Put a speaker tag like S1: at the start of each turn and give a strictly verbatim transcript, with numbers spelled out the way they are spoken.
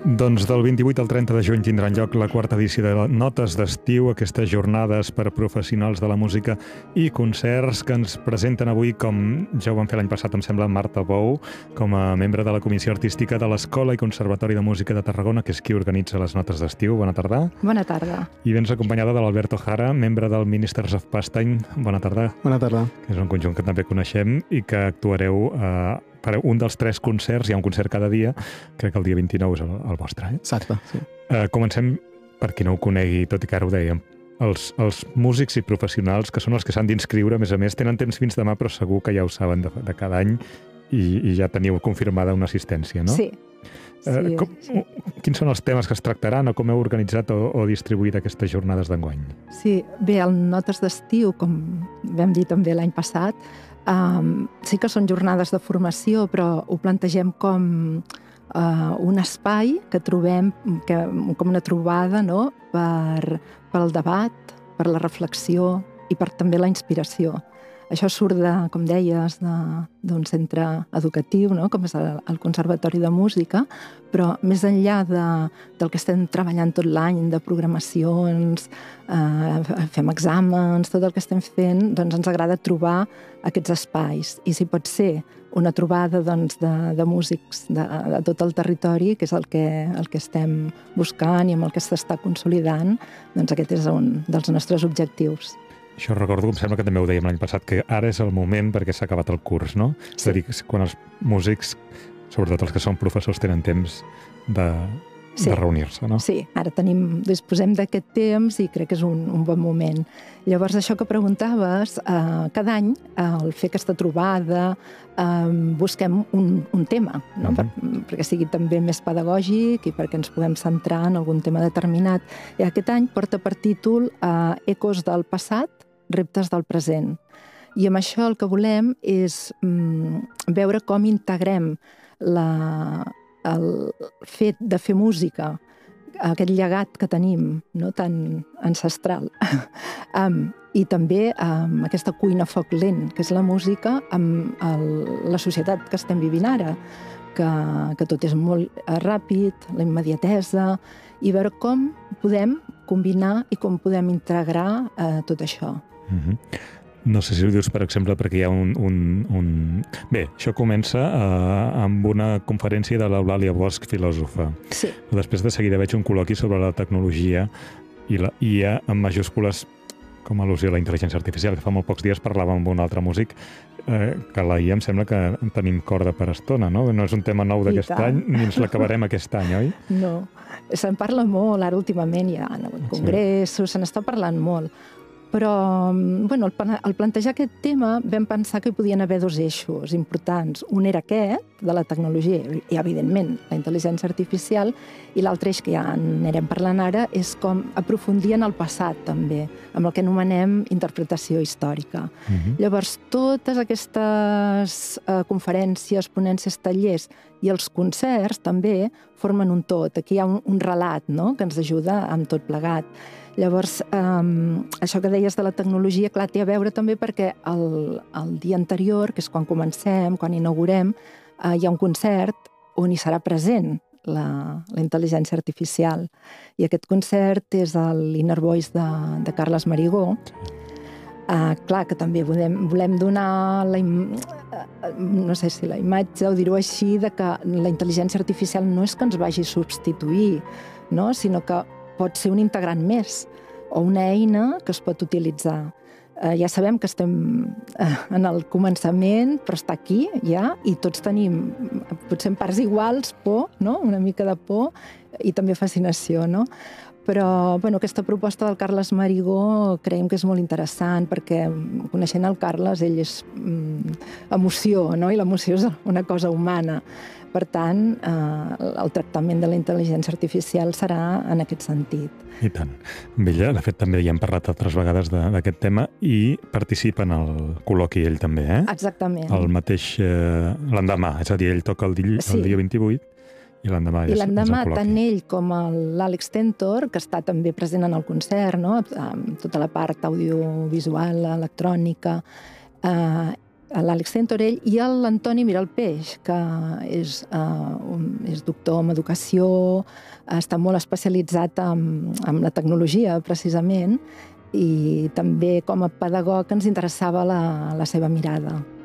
S1: Doncs del vint-i-vuit al trenta de juny tindran lloc la quarta edició de Notes d'Estiu, aquestes jornades per a professionals de la música i concerts que ens presenten avui, com ja ho van fer l'any passat, em sembla, Marta Bou, com a membre de la Comissió Artística de l'Escola i Conservatori de Música de Tarragona, que és qui organitza les Notes d'Estiu. Bona tarda.
S2: Bona tarda.
S1: I vens acompanyada de l'Alberto Jara, membre del Ministers of Pastime. Bona tarda.
S3: Bona tarda.
S1: Que és un conjunt que també coneixem i que actuareu eh, per un dels tres concerts, hi ha un concert cada dia, crec que el dia vint-i-nou és el, el vostre, eh?
S3: Exacte, sí.
S1: Uh, comencem, per qui no ho conegui, tot i que ara ho dèiem, els, els músics i professionals, que són els que s'han d'inscriure, a més a més, tenen temps fins demà, però segur que ja ho saben de, de cada any i, i ja teniu confirmada una assistència, no?
S2: Sí. sí,
S1: Uh, com,
S2: sí.
S1: Quins són els temes que es tractaran o com heu organitzat o, o distribuït aquestes jornades d'enguany?
S2: Sí, bé, el Notes d'Estiu, com vam dir també l'any passat, um, sí que són jornades de formació, però ho plantegem com uh, un espai que trobem, que, com una trobada, no?, per, pel debat, per la reflexió i per també la inspiració. Això surt, de, com deies, d'un centre educatiu, no?, com és el, el Conservatori de Música, però més enllà de, del que estem treballant tot l'any, de programacions, eh, fem exàmens, tot el que estem fent, doncs ens agrada trobar aquests espais. I si pot ser una trobada doncs, de, de músics de, de tot el territori, que és el que, el que estem buscant i amb el que s'està consolidant, doncs aquest és un dels nostres objectius.
S1: Això recordo, em sembla que també ho dèiem l'any passat, que ara és el moment perquè s'ha acabat el curs, no? Sí. És a dir, quan els músics, sobretot els que són professors, tenen temps de, sí. de reunir-se, no?
S2: Sí, ara tenim, disposem d'aquest temps i crec que és un, un bon moment. Llavors, això que preguntaves, eh, cada any, eh, al fer aquesta trobada, eh, busquem un, un tema, no?
S1: Uh-huh.
S2: per, perquè sigui també més pedagògic i perquè ens puguem centrar en algun tema determinat. I aquest any porta per títol eh, Ecos del passat, reptes del present. I amb això el que volem és mm, veure com integrem la, el fet de fer música, aquest llegat que tenim, no?, tan ancestral, um, i també um, aquesta cuina a foc lent, que és la música, amb el, la societat que estem vivint ara, que, que tot és molt uh, ràpid, la immediatesa, i veure com podem combinar i com podem integrar uh, tot això.
S1: Uh-huh. No sé si ho dius, per exemple, perquè hi ha un... un, un... Bé, això comença uh, amb una conferència de l'Eulàlia Bosch, filòsofa.
S2: Sí.
S1: Després de seguida veig un col·loqui sobre la tecnologia i la I A amb majúscules com a al·lusió a la intel·ligència artificial, que fa molt pocs dies parlàvem amb un altre músic, eh, que la I A em sembla que en tenim corda per estona, no? No és un tema nou d'aquest any, ni ens l'acabarem aquest any, oi?
S2: No, se'n parla molt, ara últimament hi ha congressos, sí. Se n'està parlant molt. Però, bueno, al plantejar aquest tema vam pensar que hi podien haver dos eixos importants. Un era aquest, de la tecnologia, i evidentment la intel·ligència artificial, i l'altre eix que ja anirem parlant ara és com aprofundir en el passat, també, amb el que anomenem interpretació històrica. Uh-huh. Llavors, totes aquestes eh, conferències, ponències, tallers i els concerts també formen un tot. Aquí hi ha un, un relat, no?, que ens ajuda amb tot plegat. Llavors, eh, això que deies de la tecnologia, clar, té a veure també perquè el, el dia anterior, que és quan comencem, quan inaugurem, eh, hi ha un concert on hi serà present la, la intel·ligència artificial. I aquest concert és l'Inner Voice de, de Carles Marigó. Eh, clar, que també volem, volem donar la, no sé si la imatge o dir-ho així, de que la intel·ligència artificial no és que ens vagi a substituir, no?, sinó que pot ser un integrant més o una eina que es pot utilitzar. Eh, ja sabem que estem eh, en el començament, però està aquí ja, i tots tenim, potser en parts iguals, por, no?, una mica de por i també fascinació, no? Però bueno, aquesta proposta del Carles Marigó creiem que és molt interessant perquè, coneixent el Carles, ell és mm, emoció, no?, i l'emoció és una cosa humana. Per tant, eh, el tractament de la intel·ligència artificial serà en aquest sentit.
S1: I tant. Bella, de fet, també hi hem parlat altres vegades d'aquest tema i participa en el col·loqui ell també, eh?
S2: Exactament.
S1: El mateix, eh, l'endemà, és a dir, ell toca el dia,
S2: sí.
S1: el dia vint-i-vuit i l'endemà és,
S2: I l'endemà,
S1: és el
S2: tant ell com l'Àlex Tentor, que està també present en el concert, no?, amb tota la part audiovisual, electrònica, eh, l'Àlex Centorell, i l'Antoni Miralpeix, que és, uh, un, és doctor en educació, està molt especialitzat en, en la tecnologia, precisament, i també com a pedagog ens interessava la, la seva mirada.